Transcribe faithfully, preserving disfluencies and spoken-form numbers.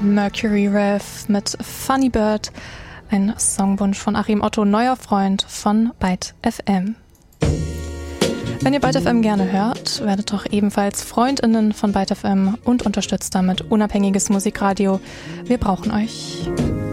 Mercury Rev mit Funny Bird, ein Songwunsch von Achim Otto, neuer Freund von Byte F M. Wenn ihr Byte F M gerne hört, werdet doch ebenfalls FreundInnen von Byte F M und unterstützt damit unabhängiges Musikradio. Wir brauchen euch.